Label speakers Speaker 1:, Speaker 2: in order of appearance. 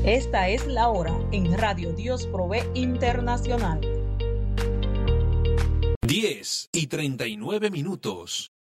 Speaker 1: Esta es la hora en Radio Dios Provee Internacional.
Speaker 2: 10:39.